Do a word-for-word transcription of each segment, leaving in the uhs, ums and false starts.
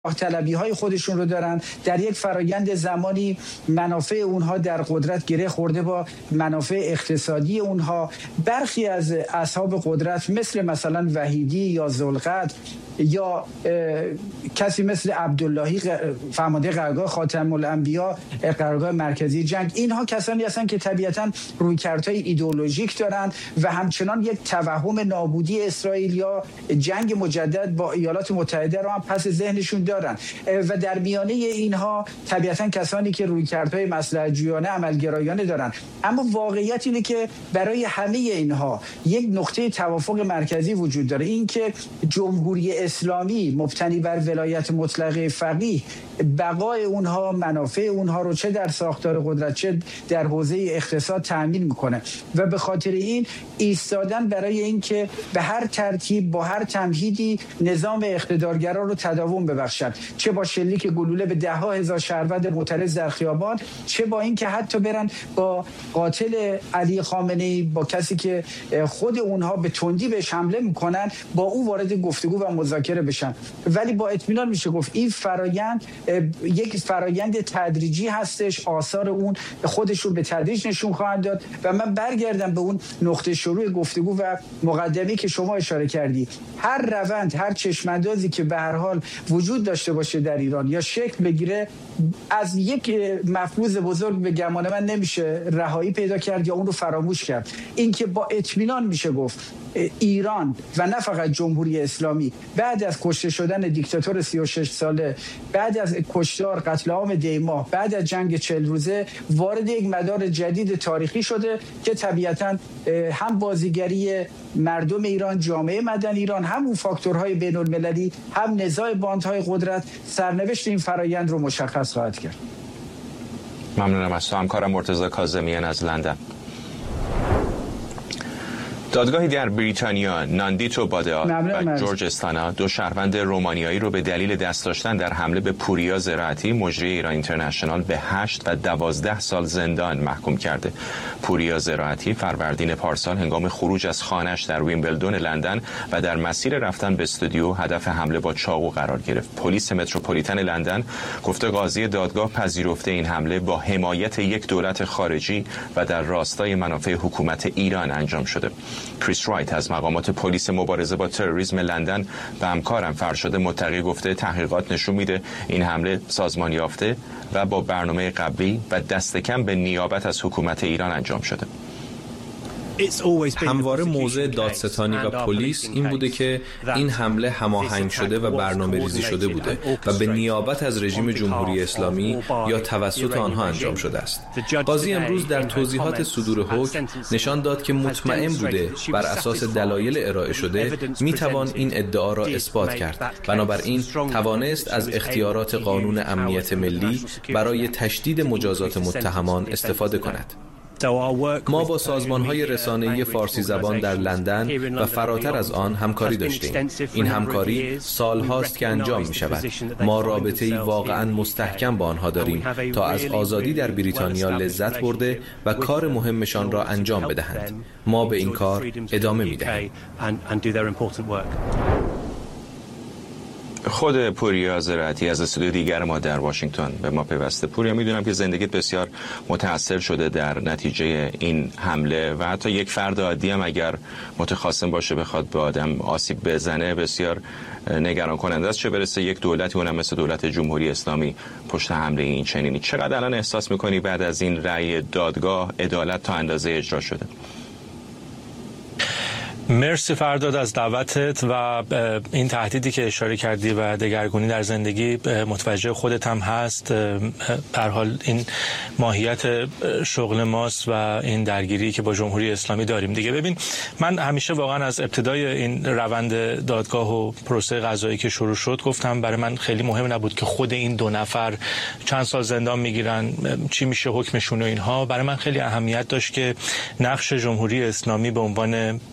طلبی های خودشون رو دارن. در یک فرایند زمانی منافع اونها در قدرت گره خورده با منافع اقتصادی اونها. برخی از اصحاب قدرت مثل مثلا وحیدی یا ذوالقدر یا کسی مثل عبداللهی فرمانده قرارگاه خاتم الانبیا قرارگاه مرکزی جنگ، اینها کسانی هستند که طبیعتاً رویکردهای ایدئولوژیک دارند و همچنان یک توهم نابودی اسرائیل یا جنگ مجدد با ایالات متحده رو هم پس ذهنشون دارن و در میانه اینها طبیعتاً کسانی که رویکردهای مصلحت‌جویانه عملگرایانه دارن. اما واقعیت اینه که برای همه اینها یک نقطه توافق مرکزی وجود داره، این که جمهوری اسلامی مبتنی بر ولایت مطلقه فقیه بقای اونها، منافع اونها رو چه در ساختار قدرت چه در حوزه اقتصاد تأمین میکنه و به خاطر این ایستادن برای اینکه به هر ترتیب با هر تمهیدی نظام اقتدارگرا رو تداوم ببخشد، چه با شلیک گلوله به ده ها هزار شهروند معترض در خیابان، چه با اینکه حتی برن با قاتل علی خامنه‌ای، با کسی که خود اونها به تندی بهش حمله میکنن، با او وارد گفتگو و مذاکره بشن. ولی با اطمینان میشه گفت این فرایند یک فرایند تدریجی هستش، آثار اون خودش رو به تدریج نشون خواهد داد و من برگردم به اون نقطه شروع گفتگو و مقدمه‌ای که شما اشاره کردی. هر روند، هر چشم‌اندازی که به هر حال وجود داشته باشه در ایران یا شکل بگیره، از یک مفروض بزرگ به گمان من نمیشه رهایی پیدا کرد یا اون رو فراموش کرد. اینکه با اطمینان میشه گفت ایران و نه فقط جمهوری اسلامی بعد از کشته شدن دیکتاتور سی و شش ساله، بعد از کشتار قتل عام دیماه، بعد از جنگ چهل روزه وارد یک مدار جدید تاریخی شده که طبیعتاً هم بازیگری مردم ایران، جامعه مدنی ایران، هم اون فاکتورهای بین المللی، هم نزاع باندهای قدرت سرنوشت این فرایند رو مشخص خواهد کرد. ممنونم از تو همکارم مرتضی کاظمیان از لندن. دادگاهی در بریتانیا ناندیتو بادیا و جورج استانا دو شهروند رومانیایی رو به دلیل دست داشتن در حمله به پوریا زراعتی مجری ایران اینترنشنال به هشت و دوازده سال زندان محکوم کرده. پوریا زراعتی فروردین پارسال هنگام خروج از خانه‌اش در ویمبلدون لندن و در مسیر رفتن به استودیو هدف حمله با چاقو قرار گرفت. پلیس متروپولیتن لندن گفته قاضی دادگاه پذیرفته این حمله با حمایت یک دولت خارجی و در راستای منافع حکومت ایران انجام شده. کریس رایت از مقامات پلیس مبارزه با تروریسم لندن به همکارم فرشاد متقی گفته تحقیقات نشون میده این حمله سازمان یافته و با برنامه قبلی و دست کم به نیابت از حکومت ایران انجام شده. همواره موضع دادستانی و پلیس این بوده که این حمله هماهنگ شده و برنامه ریزی شده بوده و به نیابت از رژیم جمهوری اسلامی یا توسط آنها انجام شده است. قاضی امروز در توضیحات صدور حکم نشان داد که مطمئن بوده بر اساس دلایل ارائه شده میتوان این ادعا را اثبات کرد. بنابراین توانست از اختیارات قانون امنیت ملی برای تشدید مجازات متهمان استفاده کند. ما با سازمان‌های رسانه‌ای فارسی زبان در لندن و فراتر از آن همکاری داشتیم. این همکاری سال‌هاست که انجام می‌شود. ما رابطه‌ای واقعاً مستحکم با آنها داریم تا از آزادی در بریتانیا لذت برده و کار مهمشان را انجام بدهند. ما به این کار ادامه می‌دهیم. خود پوریا زراعتی از استودیو دیگر ما در واشنگتن به ما پیوسته. پوریا، میدونم که زندگیت بسیار متأثر شده در نتیجه این حمله و حتی یک فرد عادی هم اگر متخاصم باشه بخواد به آدم آسیب بزنه بسیار نگران کننده است، چه برسه یک دولتی اونم مثل دولت جمهوری اسلامی پشت حمله این چنینی. چقدر الان احساس میکنی بعد از این رأی دادگاه عدالت تا اندازه اجرا شده؟ مرسی فرداد از دعوتت و این تهدیدی که اشاره کردی و دگرگونی در زندگی متوجه خودت هم هست. به هر حال این ماهیت شغل ماست و این درگیری که با جمهوری اسلامی داریم دیگه. ببین، من همیشه واقعا از ابتدای این روند دادگاه و پروسه قضایی که شروع شد گفتم برای من خیلی مهم نبود که خود این دو نفر چند سال زندان میگیرن، چی میشه حکمشون و اینها. برای من خیلی اهمیت داشت که نقش جمهوری اسلامی به عنوان به هر حال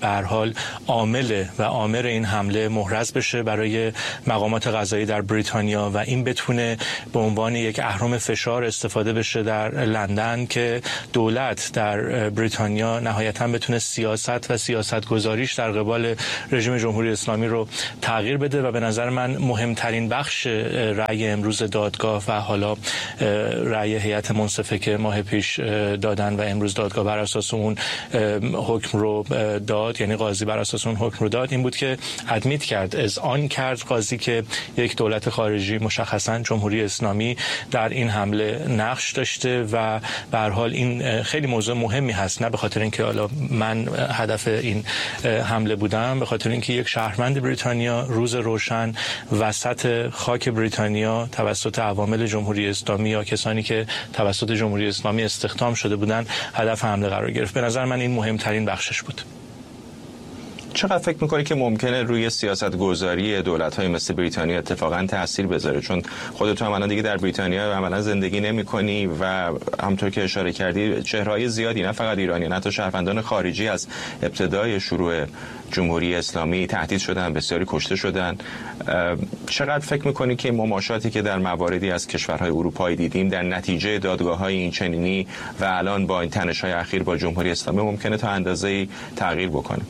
حال عامل و آمر این حمله محرز بشه برای مقامات قضایی در بریتانیا و این بتونه به عنوان یک اهرم فشار استفاده بشه در لندن که دولت در بریتانیا نهایتاً بتونه سیاست و سیاست گذاریش در قبال رژیم جمهوری اسلامی رو تغییر بده و به نظر من مهمترین بخش رأی امروز دادگاه و حالا رأی هیئت منصفه که ماه پیش دادن و امروز دادگاه بر اساس اون حکم رو داد، یعنی قاضی بر اساس اون حکم رو داد، این بود که ادمیت کرد، اذعان کرد قاضی که یک دولت خارجی مشخصاً جمهوری اسلامی در این حمله نقش داشته و به هر حال این خیلی موضوع مهمی هست، نه به خاطر اینکه حالا من هدف این حمله بودم، به خاطر اینکه یک شهروند بریتانیا روز روشن وسط خاک بریتانیا توسط عوامل جمهوری اسلامی یا کسانی که توسط جمهوری اسلامی استخدام شده بودن هدف حمله قرار گرفت. به نظر من این مهمترین بخشش بود. چقدر فکر می‌کنی که ممکنه روی سیاست‌گذاری دولت‌های مثل بریتانیا اتفاقاً تأثیر بذاره؟ چون خودت هم الان دیگه در بریتانیا عملاً زندگی نمی‌کنی و همونطور که اشاره کردی چهره‌های زیادی نه فقط ایرانی، نه حتی شهروندان خارجی از ابتدای شروع جمهوری اسلامی تهدید شدن، بسیاری کشته شدن. چقدر فکر می‌کنی که مماشاتی که در مواردی از کشورهای اروپایی دیدیم در نتیجه دادگاه‌های این چنینی و الان با این تنش‌های اخیر با جمهوری اسلامی ممکنه تا اندازه‌ای تغییر بکنه؟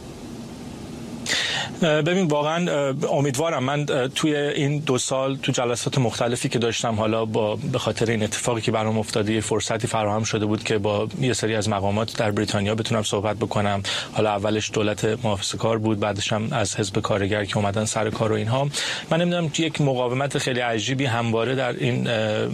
ببین واقعا امیدوارم. من توی این دو سال تو جلسات مختلفی که داشتم، حالا با به خاطر این اتفاقی که برام افتاده یه فرصتی فراهم شده بود که با یه سری از مقامات در بریتانیا بتونم صحبت بکنم. حالا اولش دولت محافظه‌کار بود، بعدش هم از حزب کارگر که اومدن سر کار و اینها. من نمیدونم یک مقاومت خیلی عجیبی همواره در این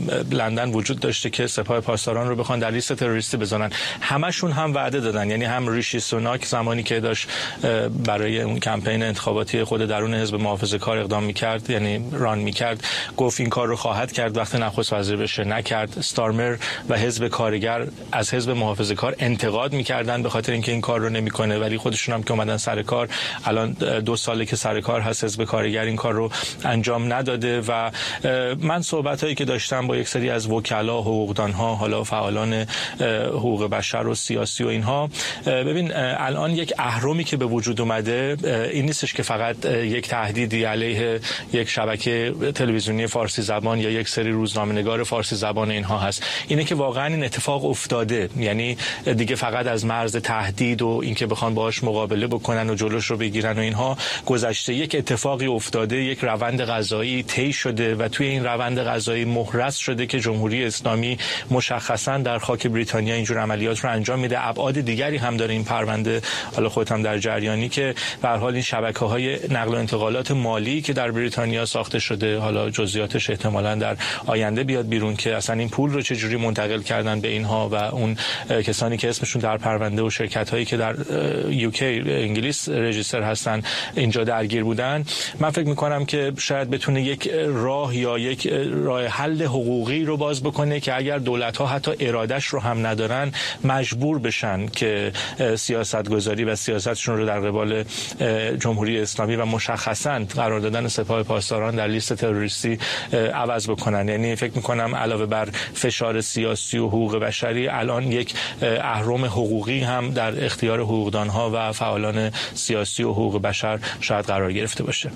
لندن وجود داشته که سپاه پاسداران رو بخوان در لیست تروریستی بزنن. همشون هم وعده دادن، یعنی هم ریشی سوناک زمانی که داشت برای اون کمپین انتخاباتی خود درون حزب محافظه‌کار اقدام می‌کرد، یعنی ران می‌کرد، گفت این کار رو خواهد کرد وقتی نخست وزیر بشه، نکرد. استارمر و حزب کارگر از حزب محافظه‌کار انتقاد می‌کردن به خاطر اینکه این کار رو نمی‌کنه، ولی خودشون هم که اومدن سر کار، الان دو ساله که سر کار هست، حزب کارگر این کار رو انجام نداده. و من صحبتایی که داشتم با یک سری از وکلا، حقوقدان‌ها، حالا فعالان حقوق بشر و سیاسی و اینها، ببین الان یک اهرمی که به وجود اومده این نیستش که فقط یک تهدیدی علیه یک شبکه تلویزیونی فارسی زبان یا یک سری روزنامه‌نگار فارسی زبان اینها هست. اینه که واقعا این اتفاق افتاده، یعنی دیگه فقط از مرز تهدید و اینکه بخوان باهاش مقابله بکنن و جلوش رو بگیرن و اینها گذشته. یک اتفاقی افتاده، یک روند قضایی طی شده و توی این روند قضایی محرز شده که جمهوری اسلامی مشخصا در خاک بریتانیا اینجور عملیات رو انجام میده. ابعاد دیگری هم داره این پرونده، حالا خودت هم در جریانی، که به هر حال این شبکه‌های نقل و انتقالات مالی که در بریتانیا ساخته شده، حالا جزئیاتش احتمالاً در آینده بیاد بیرون که اصلا این پول رو چجوری منتقل کردن به اینها و اون کسانی که اسمشون در پرونده و شرکت‌هایی که در یوکی انگلیس رجیستر هستن اینجا درگیر بودن. من فکر می‌کنم که شاید بتونه یک راه یا یک راه حل حقوقی رو باز بکنه که اگر دولت‌ها حتی ارادهش رو هم ندارن مجبور بشن که سیاست‌گذاری و سیاستشون رو در قبال جمهوری اسلامی و مشخصاً قرار دادن سپاه پاسداران در لیست تروریستی عوض بکنن. یعنی فکر می‌کنم علاوه بر فشار سیاسی و حقوق بشری، الان یک اهرم حقوقی هم در اختیار حقوقدان‌ها و فعالان سیاسی و حقوق بشر شاید قرار گرفته باشه.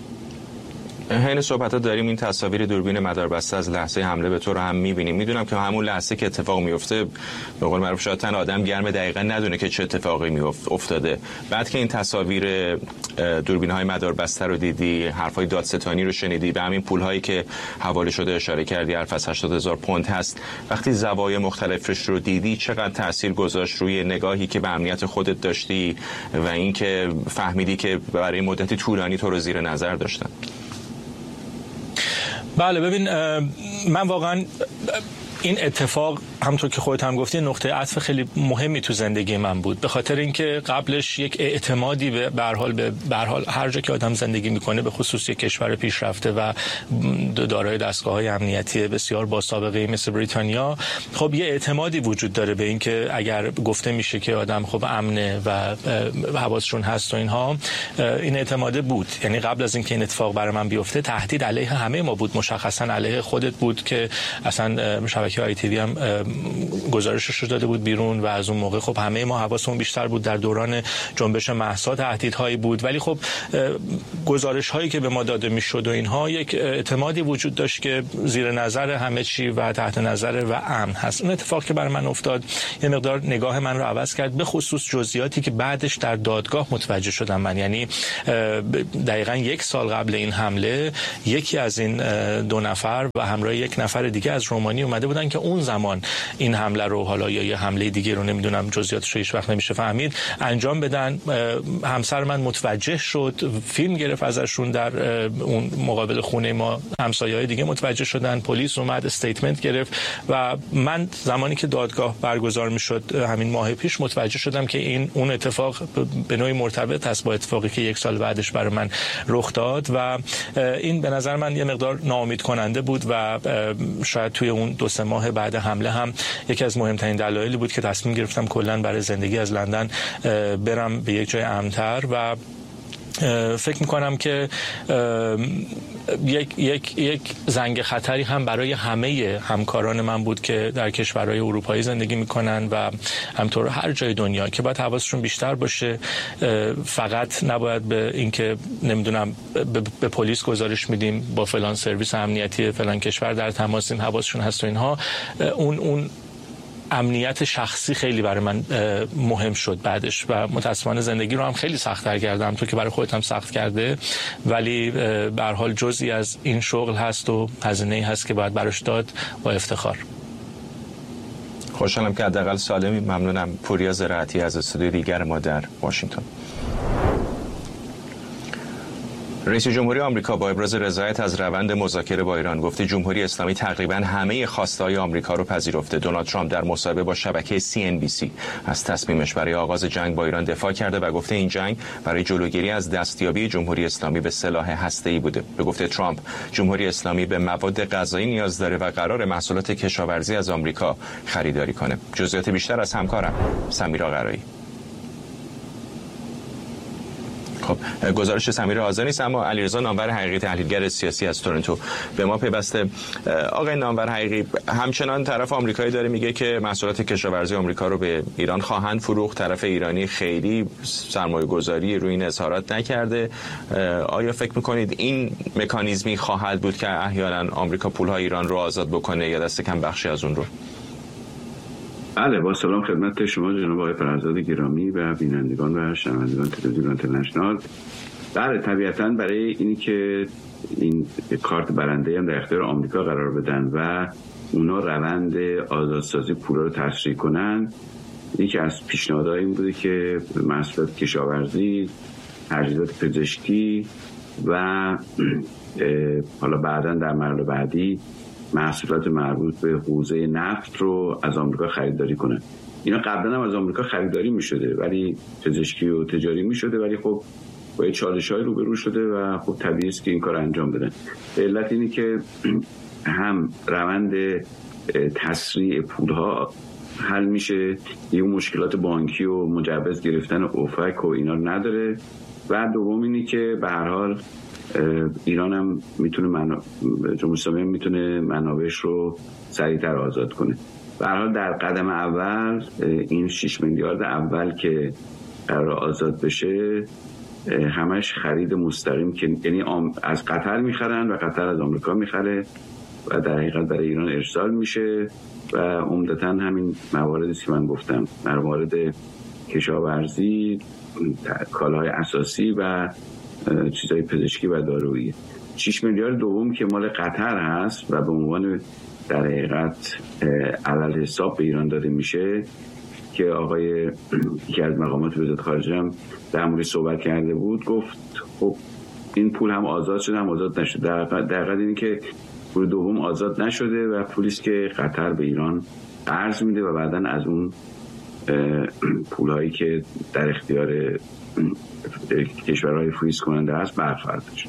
حین صحبت داریم این تصاویر دوربین مداربسته از لحظه حمله به تو رو هم می‌بینیم. میدونم که همون لحظه که اتفاق میفته به قول معروف شاید تن آدم گرم دقیقاً ندونه که چه اتفاقی میافتاده. بعد که این تصاویر دوربین‌های مداربسته رو دیدی، حرفای دادستانی رو شنیدی، به همین پول‌هایی که حواله شده اشاره کردی، حرف از هشتاد هزار پوند هست، وقتی زوایای مختلفش رو دیدی چقدر تأثیر گذاشت روی نگاهی که به امنیت خودت داشتی و اینکه فهمیدی که برای مدتی طولانی تو رو زیر نظر داشتن؟ بله ببین، من واقعا این اتفاق همونطور که خودت هم گفتی نقطه عطف خیلی مهمی تو زندگی من بود، به خاطر اینکه قبلش یک اعتمادی به هر حال به هر حال هر جا که آدم زندگی میکنه، به خصوص یک کشور پیشرفته و دارای دستگاه‌های امنیتی بسیار با سابقه مثل بریتانیا، خب یه اعتمادی وجود داره به اینکه اگر گفته میشه که آدم خب امنه و حواسشون هست و اینها، این اعتماد بود. یعنی قبل از اینکه این اتفاق برای من بیفته تهدید علیه همه ما بود، مشخصا علیه خودت بود که اصلا شبکه شبکه آی تی وی هم گزارشش رو داده بود بیرون و از اون موقع خب همه ما حواسمون بیشتر بود. در دوران جنبش مهسا تهدیدهایی بود، ولی خب گزارش هایی که به ما داده میشد و اینها یک اعتمادی وجود داشت که زیر نظر همه چی و تحت نظر و امن هست. اون اتفاق که برای من افتاد یه مقدار نگاه من رو عوض کرد، به خصوص جزئیاتی که بعدش در دادگاه متوجه شدم من. یعنی دقیقاً یک سال قبل این حمله یکی از این دو نفر و همراه یک نفر دیگه از رومانی اومده بودن که اون زمان این حمله رو، حالا یا یه حمله دیگه رو نمیدونم جزئیاتش رو هیچ وقت نمیشه فهمید، انجام بدن. همسر من متوجه شد، فیلم گرفت ازشون در اون مقابل خونه ما، همسایه‌های دیگه متوجه شدن، پلیس اومد استیتمنت گرفت و من زمانی که دادگاه برگزار میشد همین ماه پیش متوجه شدم که این اون اتفاق به نوعی مرتبط است با اتفاقی که یک سال بعدش برای من رخ داد و این به نظر من یه مقدار ناامید کننده بود و شاید توی اون دو سه ماه بعد حمله هم یکی از مهمترین دلایلی بود که تصمیم گرفتم کلا برای زندگی از لندن برم به یک جای امن‌تر و فکر میکنم که یک یک یک زنگ خطری هم برای همه همکاران من بود که در کشورهای اروپایی زندگی میکنن و همطور هر جای دنیا که باید حواسشون بیشتر باشه. فقط نباید به اینکه نمیدونم به پلیس گزارش میدیم، با فلان سرویس امنیتی فلان کشور در تماسیم، حواسشون هست و اینها. اون اون امنیت شخصی خیلی برای من مهم شد بعدش و متاسفانه زندگی رو هم خیلی سخت‌تر کردم، تو که برای خودت هم سخت کرده، ولی به هر حال جزئی از این شغل هست و هزینه‌ای هست که باید براش داد با افتخار. خوشحالم که حداقل سالمی. ممنونم. پوریا زراعتی از استودیو دیگر ما در واشنگتن. رئیس جمهوری آمریکا با ابراز رضایت از روند مذاکره با ایران گفته جمهوری اسلامی تقریباً همه خواسته‌های آمریکا رو پذیرفته. دونالد ترامپ در مصاحبه با شبکه سی ان بی سی از تصمیمش برای آغاز جنگ با ایران دفاع کرده و گفته این جنگ برای جلوگیری از دستیابی جمهوری اسلامی به سلاح هسته‌ای بوده. به گفته ترامپ جمهوری اسلامی به مواد غذایی نیاز داره و قرار محصولات کشاورزی از آمریکا خریداری کنه. جزئیات بیشتر از همکارم سمیرا قرایی. خب گزارش سمیرا حاضر نیست، اما علیرضا نامور حقیقی تحلیلگر سیاسی از تورنتو به ما پیوسته. آقای نامور حقیقی، همچنان طرف آمریکایی داره میگه که محصولات کشاورزی آمریکا رو به ایران خواهند فروخت، طرف ایرانی خیلی سرمایه گذاری روی این اظهارات نکرده. آیا فکر میکنید این مکانیزمی خواهد بود که احیانا آمریکا پولهای ایران رو آزاد بکنه یا دست کم بخشی از اون رو؟ بله، با سلام خدمت شما جناب آقای فرزاد گرامی و بینندگان و شنوندگان تلویزیون اینترنشنال. بله، طبیعتاً برای اینی که این کارت برنده هم در اختیار آمریکا قرار بدن و اونا روند آزادسازی پولا رو تسریع کنن، یکی از پیشنهادها این بوده که محصولات کشاورزی، تجهیزات پزشکی و حالا بعداً در مرحله بعدی محصولات مربوط به حوزه نفت رو از آمریکا خریداری کنه. اینا قبلا هم از آمریکا خریداری می شده ولی پزشکی و تجاری می شده، ولی خب با یه چالش‌های روبرو شده و خب طبیعی است که این کار انجام بدن. به علت اینی که هم روند تسریع پولها حل میشه، یه مشکلات بانکی و مجوز گرفتن اوفک و اینا رو نداره، و دوم اینی که به هر حال ایران هم میتونه منو... جمهوری اسلامی هم میتونه منابعش رو سریعتر آزاد کنه. به هر حال در قدم اول این شش میلیارد اول که قرار آزاد بشه همش خرید مستقیم، که یعنی از قطر میخرن و قطر از آمریکا میخره و در حقیقت برای ایران ارسال میشه و عمدتاً همین مواردی که من گفتم، موارد کشاورزی، کالاهای اساسی و چیزای پزشکی و دارویی. شش میلیارد دوم که مال قطر هست و به عنوان در حقیقت علل حساب به ایران داده میشه، که آقای یکی از مقامات وزارت خارجه هم در موردش صحبت کرده بود، گفت خب این پول هم آزاد شده هم آزاد نشده. در حقیقت اینه که پول دوم آزاد نشده و پولیست که قطر به ایران قرض میده و بعداً از اون پولهایی که در اختیار کشورهای فریز کننده هست برخورد شد.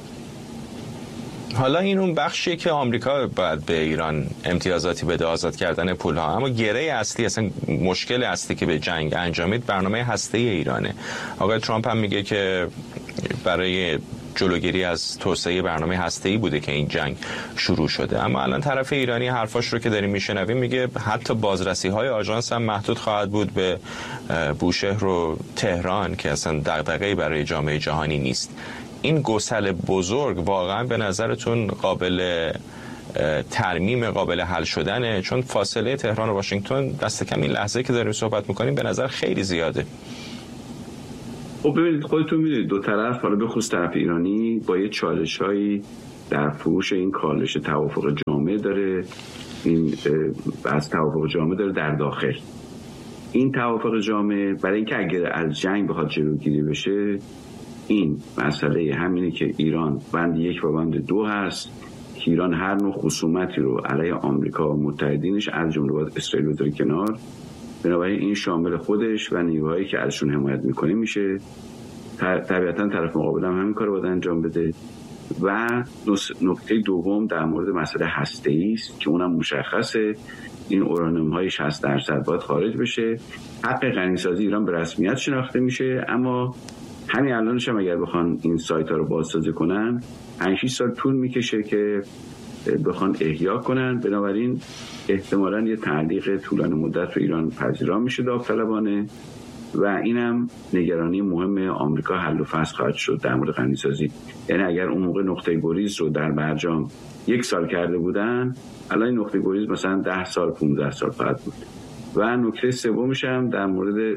حالا این اون بخشی که آمریکا باید به ایران امتیازاتی بده، آزاد کردن پولها، اما گره اصلی، اصلا مشکل اصلی که به جنگ انجامید برنامه هسته‌ای ایرانه. آقای ترامپ هم میگه که برای جلوگیری از توسعه برنامه هسته‌ای بوده که این جنگ شروع شده. اما الان طرف ایرانی حرفاش رو که داریم میشنویم میگه حتی بازرسی‌های آژانس هم محدود خواهد بود به بوشهر و تهران که اصلا دغدغه‌ای برای جامعه جهانی نیست. این گسل بزرگ واقعا به نظرتون قابل ترمیم، قابل حل شدنه؟ چون فاصله تهران و واشنگتن دست کم این لحظه که داریم صحبت میکنیم به نظر خیلی زیاده. خب ببینید خودتون میدونید دو طرف، حالا به خصوص طرف ایرانی، با یه چالش‌هایی در فروش این کالش توافق جامع داره، این از توافق جامع داره در داخل. این توافق جامع برای اینکه اگر از جنگ بخواد جلوگیری بشه، این مسئله همینه که ایران بند یک و بند دو هست که ایران هر نوع خصومتی رو علیه آمریکا و متحدینش از جمله باید اسرائیل بذاره کنار. بنابراین این شامل خودش و نیروهایی که ازشون حمایت میکنه میشه. طبیعتا طرف مقابل هم همین کار رو باید انجام بده. و نکته دوم در مورد مسئله هسته‌ای است که اونم مشخصه، این اورانیوم های شصت درصد باید خارج بشه. حق غنیسازی ایران به رسمیت شناخته میشه، اما همین الانش هم اگر بخوان این سایت ها رو بازسازی کنن پنج شش سال طول میکشه که بخوان احیا کنن. بنابراین احتمالاً یه تعلیق طولانی مدت رو ایران پذیرا میشه داوطلبانه و اینم نگرانی مهم آمریکا حل و فصل خواهد شد در مورد غنیسازی. یعنی اگر اون موقع نقطه گریز رو در برجام یک سال کرده بودن، الان نقطه گریز مثلا ده سال پانزده سال خواهد بود. و نکته سومش هم در مورد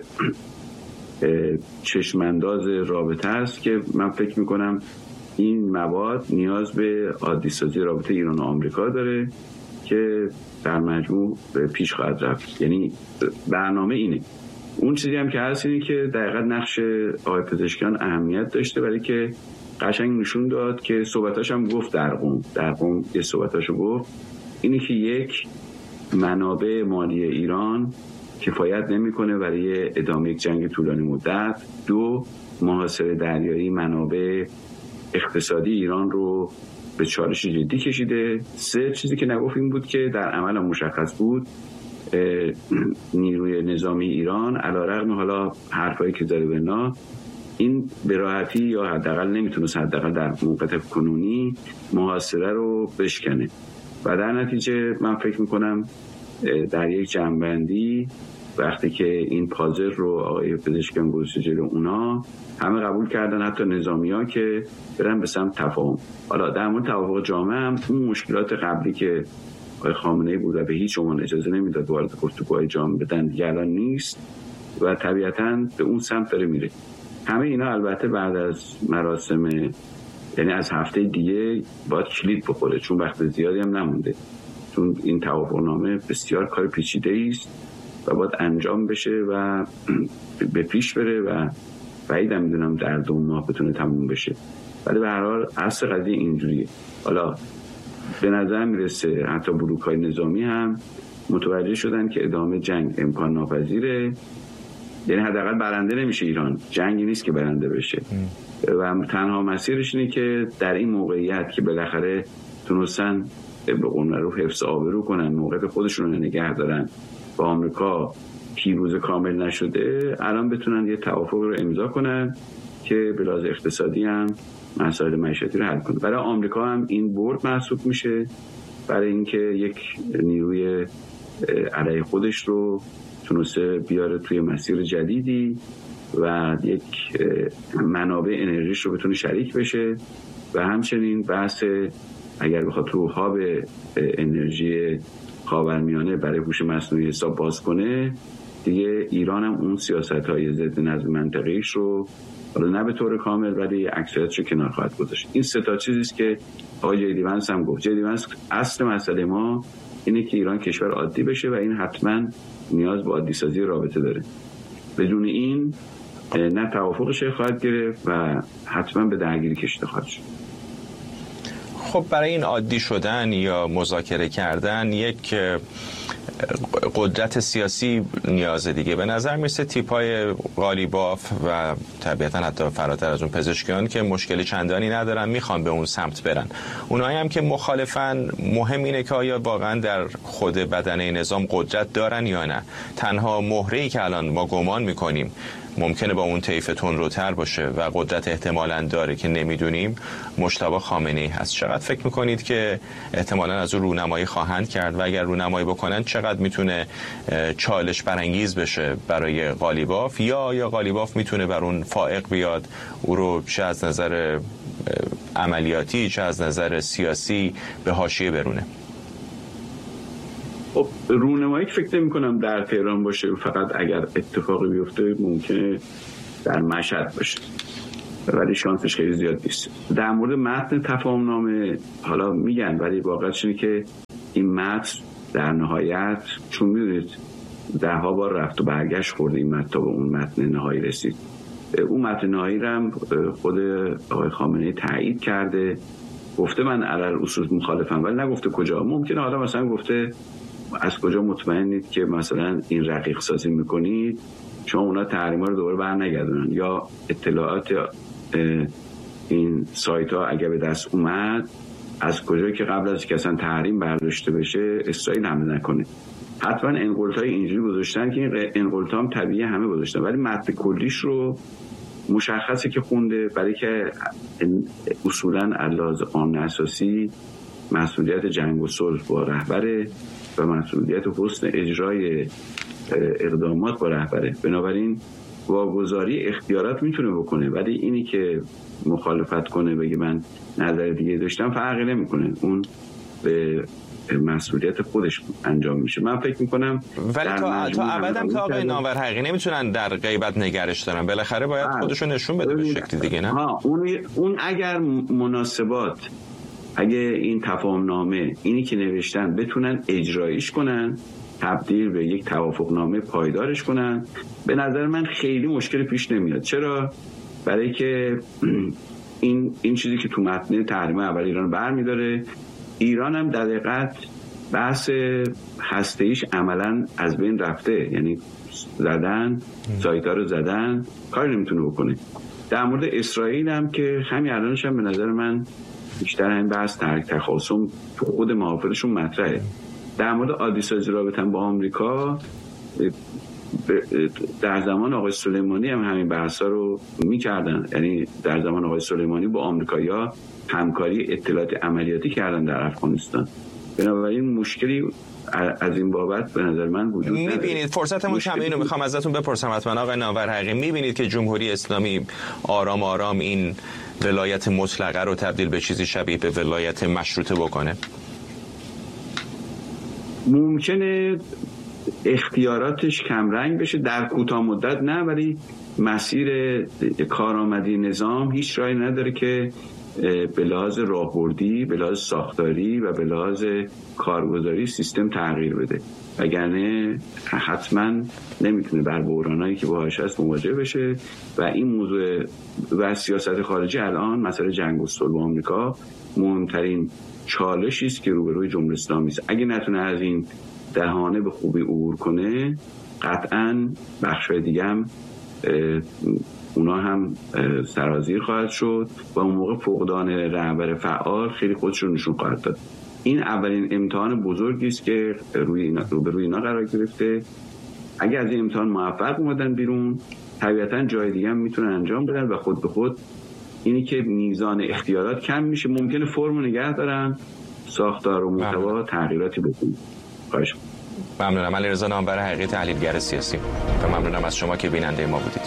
چشمانداز رابطه است که من فکر میکنم این مواد نیاز به عادی سازی رابطه ایران و آمریکا داره که در مجموع پیش خواهد رفت. یعنی برنامه اینه. اون چیزی هم که هست اینه که دقیقاً نقش آقای پزشکیان اهمیت داشته، برای که قشنگ نشون داد که صحبتاش هم گفت در قم در قم یه صحبتاشو گفت، اینه که یک، منابع مالی ایران کفایت نمیکنه برای ادامه یک جنگ طولانی مدت. دو، محاصره دریایی منابع اقتصادی ایران رو به چالش جدی کشیده. سه، چیزی که نگفت این بود که در عمل مشخص بود، نیروی نظامی ایران علیرغم حالا حرفایی که زده بنا، این به راحتی یا حداقل نمیتونه حداقل در موقعیت کنونی محاصره رو بشکنه و در نتیجه من فکر میکنم در یک جمع‌بندی وقتی که این پازل رو آقای پزشکیان گذاشته جلو اونا، همه قبول کردن، حتی نظامی‌ها، که برن به سمت تفاهم. حالا در مورد توافق جامع هم اون مشکلات قبلی که آقای خامنه‌ای بود و به هیچ عنوان اجازه نمیداد وارد گفتگوهای جامع بدن دیگه الان نیست و طبیعتاً به اون سمت داره میره. همه اینا البته بعد از مراسم، یعنی از هفته دیگه باید کلید بخوره، چون وقت زیادی هم نمونده، چون این توافقنامه بسیار کار پیچیده است و باید انجام بشه و به پیش بره و بعیدم میدونم در دو ماه بتونه تموم بشه. ولی به هر حال اصل قضیه اینجوریه. حالا به نظر میرسه حتی بلوک‌های نظامی هم متوجه شدن که ادامه جنگ امکان ناپذیره، یعنی حداقل برنده نمیشه ایران، جنگی نیست که برنده بشه و تنها مسیرش اینه که در این موقعیت که بالاخره تونستن به قول معروف حفظ آبرو کنن، موقعیت خودشون رو نگه دارن، با آمریکا پیروز کامل نشده، الان بتونن یه توافق رو امضا کنن که به لحاظ اقتصادی هم مسائل معیشتی رو حل کنه. برای آمریکا هم این برد محسوب میشه، برای اینکه یک نیروی علیه خودش رو تونسته بیاره توی مسیر جدیدی و یک منابع انرژیش رو بتونه شریک بشه و همچنین بحث اگر بخواد تو هاب انرژی خاورمیانه برای هوش مصنوعی حساب باز کنه، دیگه ایران هم اون سیاست‌های ضد نظم منطقه‌ایش رو حالا نه به طور کامل ولی اکثریتش رو کنار خواهد گذاشت. این سه تا چیزی است که آقای جی دی ونس هم گفت. جی دی ونس اصل مسئله ما اینه که ایران کشور عادی بشه و این حتما نیاز به عادی سازی رابطه داره. بدون این نه توافقش خواهد گرفت و حتما به درگیری کشیده خواهد شد. خب برای این عادی شدن یا مذاکره کردن یک قدرت سیاسی نیازه دیگه. به نظر میسه تیپای قالیباف و طبیعتا حتی فراتر از اون پزشکیان که مشکلی چندانی ندارن میخوان به اون سمت برن. اونایی هم که مخالفن، مهم اینه که آیا واقعا در خود بدنه نظام قدرت دارن یا نه. تنها مهره‌ای که الان ما گمان میکنیم ممکنه با اون طیف تندروتر باشه و قدرت احتمالاً داره که نمیدونیم، مجتبی خامنه‌ای هست. چقدر فکر میکنید که احتمالاً از اون رونمایی خواهند کرد و اگر رونمایی بکنن چقدر میتونه چالش برانگیز بشه برای قالیباف، یا یا قالیباف میتونه بر اون فائق بیاد، او رو چه از نظر عملیاتی چه از نظر سیاسی به حاشیه برونه؟ خب رونمایی فکر نمی کنم در تهران باشه، فقط اگر اتفاقی بیفته ممکنه در مشهد باشه، ولی شانسش خیلی زیاد نیست. در مورد متن تفاهم‌نامه حالا میگن، ولی واقعیتش اینه که این متن در نهایت، چون میدونید ده ها بار رفت و برگشت خورده این متن تا به اون متن نهایی رسید. اون متن نهایی رو هم خود آقای خامنه‌ای تایید کرده، گفته من علل اصول مخالفم، ولی نگفته کجا. ممکنه حالا مثلا گفته از کجا مطمئنید که مثلا این رقیق سازی میکنید شما اونا تحریما رو دوباره برنگردونن، یا اطلاعات این سایت ها اگه به دست اومد از کجا که قبل از که اصلا تحریم برداشته بشه اسرائیل حمله نکنه. حتما انقلت های اینجوری گذاشتن که این انقلت هم طبیعی همه گذاشتن، ولی متن کلیش رو مشخصه که خونده، برای که اصولا علاوه آن اساسی مسئولیت جنگ و صلح با رهبره و مسئولیت حسن اجرای اقدامات با رهبره، بنابراین واگذاری اختیارات میتونه بکنه، ولی اینی که مخالفت کنه بگه من نظر دیگه داشتم فرقی نمیکنه، اون به مسئولیت خودش انجام میشه. من فکر میکنم ولی تا تا ابدم که آقای نامور حقیقی نمیتونن در غیبت نگرش دارن، بالاخره باید خودشو نشون بده به شکلی دیگه، نه؟ ها اون اون اگر مناسبات، اگه این تفاهم نامه اینی که نوشتن بتونن اجرایش کنن، تبدیل به یک توافق نامه پایدارش کنن، به نظر من خیلی مشکل پیش نمیاد. چرا؟ برای که این این چیزی که تو متن تحریم اول ایران برمی‌داره، ایران هم در حقیقت بحث هسته‌ایش عملاً از بین رفته، یعنی زدن سایت‌ها رو زدن، کاری نمیتونه بکنه. در مورد اسرائیل هم که همین الانش هم به نظر من بیشتر این بحث ترک تخاصم تو خود محافلشون مطرحه. در مورد عادی سازی رابطه با آمریکا، در زمان آقای سلیمانی هم همین بحثا رو می‌کردن، یعنی در زمان آقای سلیمانی با آمریکایی‌ها همکاری اطلاعات عملیاتی کردن در افغانستان. بنابراین مشکلی از این بابت به نظر من وجود نداره. می‌بینید فرصتمون کمه، اینو می‌خوام ازتون بپرسم حتما آقای نامور حقیقی، می‌بینید که جمهوری اسلامی آرام آرام این ولایت مطلقه رو تبدیل به چیزی شبیه به ولایت مشروطه بکنه؟ ممکنه اختیاراتش کمرنگ بشه در کوتاه مدت، نه، ولی مسیر کارآمدی نظام هیچ راهی نداره که به لحاظ راهبردی، به لحاظ ساختاری و به لحاظ کارگزاری سیستم تغییر بده، وگرنه حتما نمیتونه بر بحرانایی که باهاش هست مواجه بشه. و این موضوع و سیاست خارجی الان مسئله جنگ و صلح با آمریکا مهمترین چالشی است که روبروی جمهوری اسلامی است. اگه نتونه از این دهانه به خوبی عبور کنه، قطعاً بخش‌های دیگه هم اونا هم سرازیر خواهد شد و اون موقع فقدان رهبر فعال خیلی خودش رو نشون خواهد داد. این اولین امتحان بزرگی است که روی اینا رو به روی اینا قرار گرفته. اگه از این امتحان موفق اومدن بیرون، طبیعتاً جای دیگه هم میتونن انجام بدن و خود به خود اینی که میزان اختیارات کم میشه، ممکنه فرم نگه دارن، ساختار و محتوا تغییراتی بکنن. خواهش ممنونم. علیرضا نامور حقیقی، تحلیلگر سیاسی، و ممنونم از شما که بیننده ما بودید.